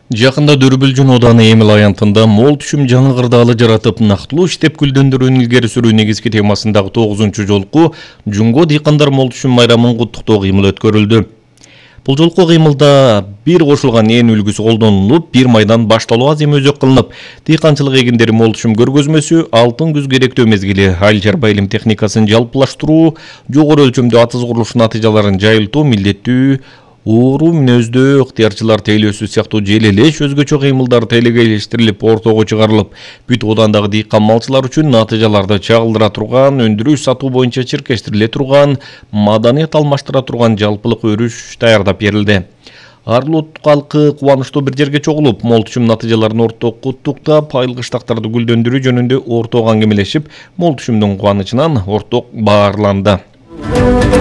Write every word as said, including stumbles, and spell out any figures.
Жакында Дүрбүлжүн Ооданы Эмил аянтында мол түшүм жаңы кырдаалы жаратып, нактылуу иштеп гүлдөндүрүүнү илгери сүрүү негизги темасындагы тогузунчу жолку Жунго дыйкандар мол түшүм майрамын куттуктоо кыймыл өткөрүлдү. Бул жолку кыймылда бир кошулган ээн үлгүсү колдонулуп, бир майдан башталуу азем өзөк кылынып, дыйканчылык эгиндери мол түшүм көргөзмөсү, алтын күз керектөө мезгили, айыл чарба илим техникасын жалпылаштыруу, жогору өлчөмдүү атыз курулуш натыйжаларын жайылтуу, милдеттүү ууруу мүнөздүү ыктыярчылар тейлөөсү сыяктуу желелеш өзгөчө кыймылдар телегейлештирилип ортого чыгарылып, бүт Оодандагы дыйкан малчылар үчүн натыйжаларды чагылдыра турган, өндүрүү сатуу боюнча чиркештириле турган, маданият алмаштыра турган жалпылык өрүш даярдап берилди. Арлут калкы кубанычтуу бир жерге чогулуп, мол түшүм натыйжаларын ортого куттуктап, айыл кыштактарды гүлдөндүрүү жөнүндө ортого аңгемелешип, мол түшүмдүн кубанычынан орток баарланды.